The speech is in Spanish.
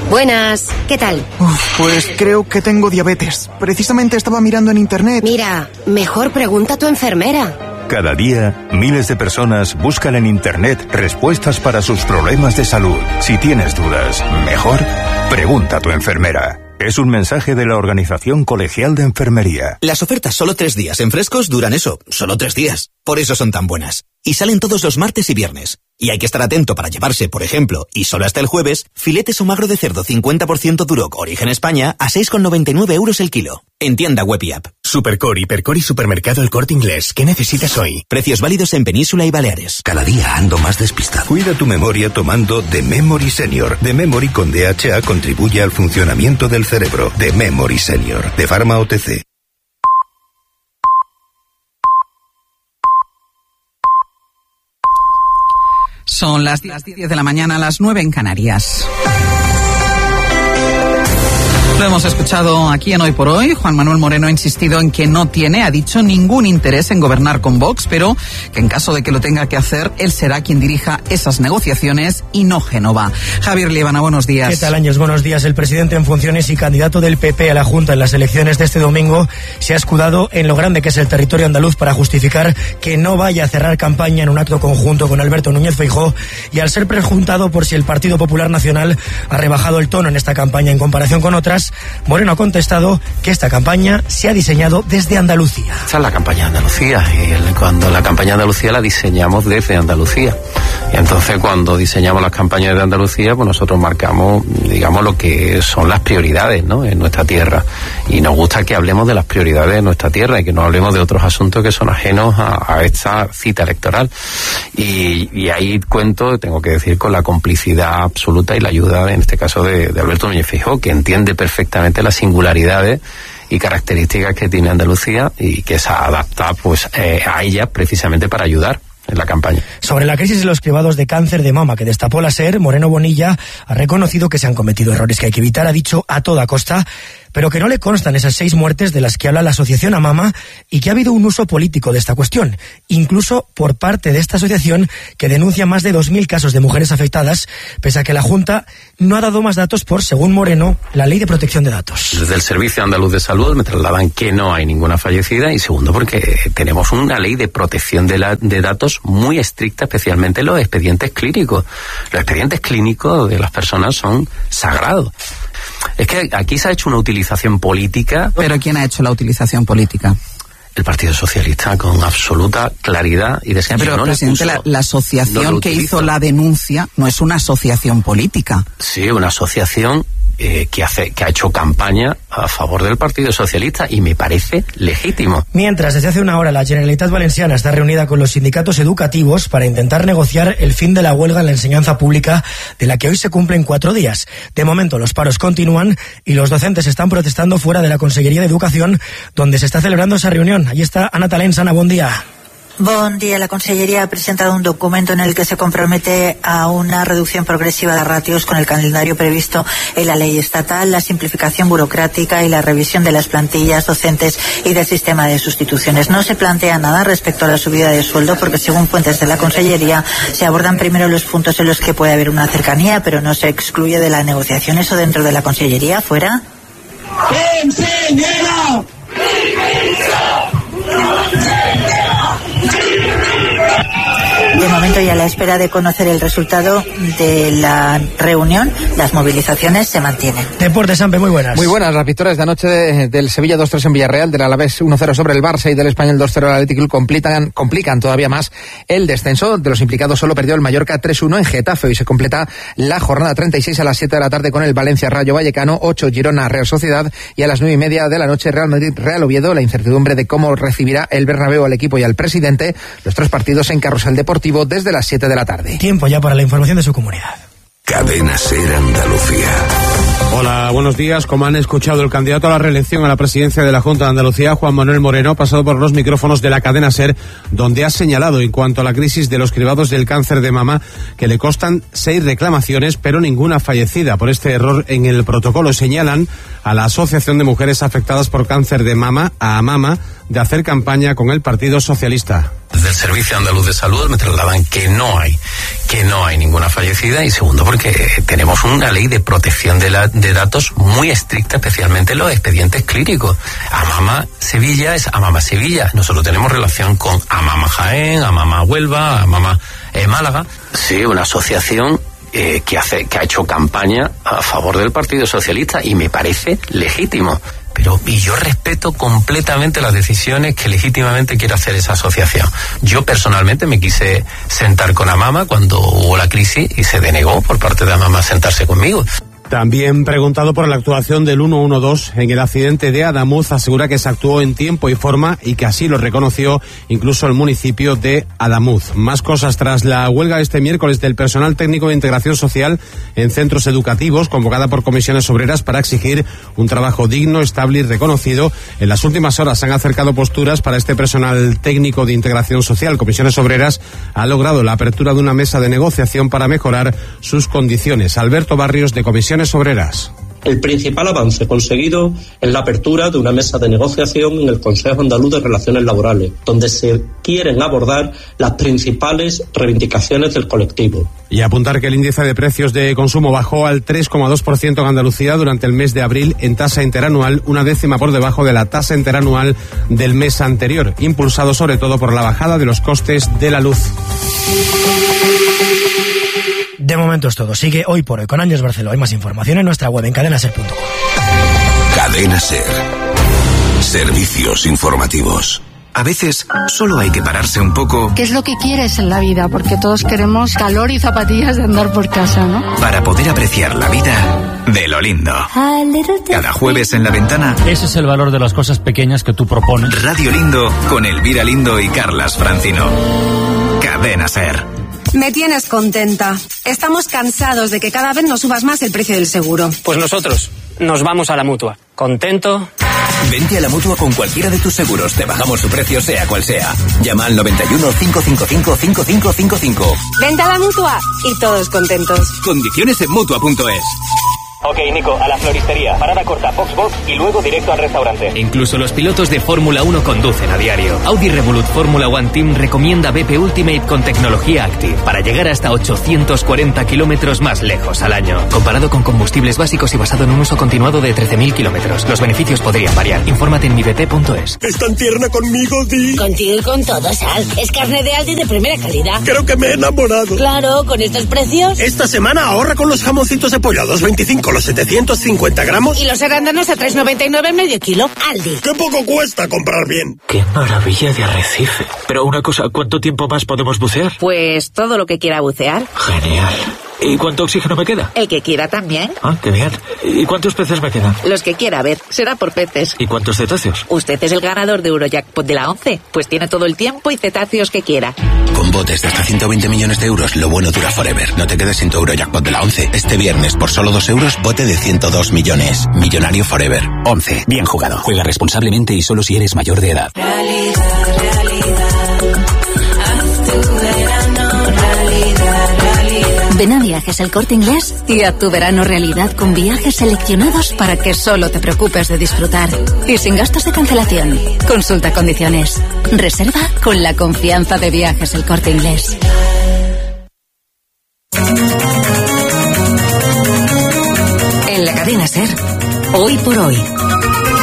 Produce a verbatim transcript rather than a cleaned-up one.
Buenas, ¿qué tal? Uf, pues creo que tengo diabetes. Precisamente estaba mirando en internet. Mira, mejor pregunta a tu enfermera. Cada día, miles de personas buscan en internet respuestas para sus problemas de salud. Si tienes dudas, mejor pregunta a tu enfermera. Es un mensaje de la Organización Colegial de Enfermería. Las ofertas solo tres días en Frescos duran eso, solo tres días. Por eso son tan buenas. Y salen todos los martes y viernes. Y hay que estar atento para llevarse, por ejemplo, y solo hasta el jueves, filetes o magro de cerdo cincuenta por ciento Duroc Origen España a seis con noventa y nueve euros el kilo. En tienda web y app. Supercore, Hipercore y Supermercado El Corte Inglés. ¿Qué necesitas hoy? Precios válidos en Península y Baleares. Cada día ando más despistado. Cuida tu memoria tomando The Memory Senior. The Memory con D H A contribuye al funcionamiento del cerebro. The Memory Senior. De Pharma O T C. Son las diez de la mañana, las nueve en Canarias. Lo hemos escuchado aquí en Hoy por Hoy. Juan Manuel Moreno ha insistido en que no tiene, ha dicho, ningún interés en gobernar con Vox, pero que en caso de que lo tenga que hacer, él será quien dirija esas negociaciones y no Génova. Javier Líbana, buenos días. ¿Qué tal, Áñez? Buenos días. El presidente en funciones y candidato del P P a la Junta en las elecciones de este domingo se ha escudado en lo grande que es el territorio andaluz para justificar que no vaya a cerrar campaña en un acto conjunto con Alberto Núñez Feijóo, y al ser preguntado por si el Partido Popular Nacional ha rebajado el tono en esta campaña en comparación con otras, Moreno ha contestado que esta campaña se ha diseñado desde Andalucía. Esta es la campaña de Andalucía, y cuando la campaña de Andalucía la diseñamos desde Andalucía. Y entonces cuando diseñamos las campañas de Andalucía, pues nosotros marcamos, digamos, lo que son las prioridades, ¿no?, en nuestra tierra. Y nos gusta que hablemos de las prioridades de nuestra tierra y que no hablemos de otros asuntos que son ajenos a, a esta cita electoral. Y, y ahí cuento, tengo que decir, con la complicidad absoluta y la ayuda, en este caso, de, de Alberto Núñez Feijóo, que entiende perfectamente las singularidades y características que tiene Andalucía y que se adapta pues eh, a ellas precisamente para ayudar en la campaña. Sobre la crisis de los cribados de cáncer de mama que destapó la SER, Moreno Bonilla ha reconocido que se han cometido errores que hay que evitar, ha dicho, a toda costa, pero que no le constan esas seis muertes de las que habla la asociación AMAMA y que ha habido un uso político de esta cuestión, incluso por parte de esta asociación, que denuncia más de dos mil casos de mujeres afectadas, pese a que la Junta no ha dado más datos por, según Moreno, la Ley de Protección de Datos. Desde el Servicio Andaluz de Salud me trasladan que no hay ninguna fallecida, y segundo, porque tenemos una ley de protección de, la, de datos muy estricta, especialmente en los expedientes clínicos. Los expedientes clínicos de las personas son sagrados. Es que aquí se ha hecho una utilización política. ¿Pero quién ha hecho la utilización política? El Partido Socialista, con absoluta claridad y descripción. Pero, no presidente, la, la asociación no que hizo la denuncia no es una asociación política. Sí, una asociación eh, que hace que ha hecho campaña a favor del Partido Socialista, y me parece legítimo. Mientras, desde hace una hora, la Generalitat Valenciana está reunida con los sindicatos educativos para intentar negociar el fin de la huelga en la enseñanza pública, de la que hoy se cumplen cuatro días. De momento, los paros continúan y los docentes están protestando fuera de la Consellería de Educación, donde se está celebrando esa reunión. Allí está Ana Talens. Ana, buen día. Buen día. La Consellería ha presentado un documento en el que se compromete a una reducción progresiva de ratios con el calendario previsto en la ley estatal, la simplificación burocrática y la revisión de las plantillas docentes y del sistema de sustituciones. No se plantea nada respecto a la subida de sueldo, porque según fuentes de la Consellería se abordan primero los puntos en los que puede haber una cercanía, pero no se excluye de la negociación. ¿Eso dentro de la Consellería? ¿Fuera? ¡Enseñera! De momento, y a la espera de conocer el resultado de la reunión, las movilizaciones se mantienen. Deportes, Sampe, muy buenas. Muy buenas. Las victorias de anoche de, del Sevilla dos tres en Villarreal, del Alavés uno cero sobre el Barça y del Español dos cero al Athletic Club complican, complican todavía más el descenso. De los implicados solo perdió el Mallorca tres uno en Getafe, y se completa la jornada treinta y seis a las siete de la tarde con el Valencia Rayo Vallecano, ocho Girona Real Sociedad, y a las nueve y media de la noche Real Madrid Real Oviedo. La incertidumbre de cómo recibirá el Bernabéu al equipo y al presidente. Los tres partidos en Carrusel Deportivo desde las siete de la tarde. Tiempo ya para la información de su comunidad. Cadena SER Andalucía. Hola, buenos días. Como han escuchado, el candidato a la reelección a la presidencia de la Junta de Andalucía, Juan Manuel Moreno, ha pasado por los micrófonos de la cadena SER, donde ha señalado en cuanto a la crisis de los cribados del cáncer de mama que le constan seis reclamaciones, pero ninguna fallecida por este error en el protocolo. Señalan a la Asociación de Mujeres Afectadas por Cáncer de Mama, a AMAMA, de hacer campaña con el Partido Socialista. Desde el Servicio Andaluz de Salud me trasladan que no hay, que no hay ninguna fallecida, y segundo porque tenemos una ley de protección de, la, de datos muy estricta, especialmente en los expedientes clínicos. Amama Sevilla es Amama Sevilla. Nosotros tenemos relación con Amama Jaén, Amama Huelva, Amama eh, Málaga. Sí, una asociación eh, que hace, que ha hecho campaña a favor del Partido Socialista y me parece legítimo. Pero y yo respeto completamente las decisiones que legítimamente quiere hacer esa asociación. Yo personalmente me quise sentar con Amama cuando hubo la crisis y se denegó por parte de Amama sentarse conmigo. También preguntado por la actuación del ciento doce en el accidente de Adamuz, asegura que se actuó en tiempo y forma y que así lo reconoció incluso el municipio de Adamuz. Más cosas tras la huelga este miércoles del personal técnico de integración social en centros educativos, convocada por comisiones obreras para exigir un trabajo digno, estable y reconocido. En las últimas horas se han acercado posturas para este personal técnico de integración social. Comisiones Obreras ha logrado la apertura de una mesa de negociación para mejorar sus condiciones. Alberto Barrios, de Comisiones Obreras. El principal avance conseguido es la apertura de una mesa de negociación en el Consejo Andaluz de Relaciones Laborales, donde se quieren abordar las principales reivindicaciones del colectivo. Y apuntar que el índice de precios de consumo bajó al tres coma dos por ciento en Andalucía durante el mes de abril en tasa interanual, una décima por debajo de la tasa interanual del mes anterior, impulsado sobre todo por la bajada de los costes de la luz. De momento es todo. Sigue Hoy por Hoy con Ángeles Barceló. Hay más información en nuestra web en cadena ser punto com. Cadena Ser. Servicios informativos. A veces solo hay que pararse un poco. ¿Qué es lo que quieres en la vida? Porque todos queremos calor y zapatillas de andar por casa, ¿no? Para poder apreciar la vida de lo lindo. Cada jueves en La Ventana. Ese es el valor de las cosas pequeñas que tú propones. Radio Lindo con Elvira Lindo y Carlas Francino. Cadena Ser. Me tienes contenta. Estamos cansados de que cada vez nos subas más el precio del seguro. Pues nosotros nos vamos a la Mutua. ¿Contento? Vente a la Mutua con cualquiera de tus seguros. Te bajamos su precio sea cual sea. Llama al noventa y uno, cinco cinco cinco, cinco cinco cinco cinco. Vente a la Mutua y todos contentos. Condiciones en Mutua punto es. Ok, Nico, a la floristería, parada corta, Foxbox y luego directo al restaurante. Incluso los pilotos de Fórmula uno conducen a diario. Audi Revolut Fórmula One Team recomienda B P Ultimate con tecnología Active para llegar hasta ochocientos cuarenta kilómetros más lejos al año. Comparado con combustibles básicos y basado en un uso continuado de trece mil kilómetros. Los beneficios podrían variar. Infórmate en mi b p punto es. ¿Es tan tierna conmigo, Di? Contigo y con todo, Sal. Es carne de Aldi de primera calidad. Creo que me he enamorado. Claro, con estos precios. Esta semana ahorra con los jamoncitos de pollo a dos veinticinco los setecientos cincuenta gramos. Y los arándanos a tres noventa y nueve el medio kilo. Aldi. ¡Qué poco cuesta comprar bien! ¡Qué maravilla de arrecife! Pero una cosa, ¿cuánto tiempo más podemos bucear? Pues todo lo que quiera bucear. Genial. ¿Y cuánto oxígeno me queda? El que quiera también. Ah, qué bien. ¿Y cuántos peces me quedan? Los que quiera, a ver, será por peces. ¿Y cuántos cetáceos? Usted es el ganador de Eurojackpot de la once, pues tiene todo el tiempo y cetáceos que quiera. Con botes de hasta ciento veinte millones de euros, lo bueno dura forever. No te quedes sin tu Eurojackpot de la once. Este viernes, por solo dos euros, bote de ciento dos millones. Millonario forever. once. Bien jugado. Juega responsablemente y solo si eres mayor de edad. Realidad, realidad. Haz tu verano realidad, realidad. Ven a Viajes El Corte Inglés y haz tu verano realidad con viajes seleccionados para que solo te preocupes de disfrutar. Y sin gastos de cancelación. Consulta condiciones. Reserva con la confianza de Viajes El Corte Inglés. En la cadena SER, Hoy por Hoy.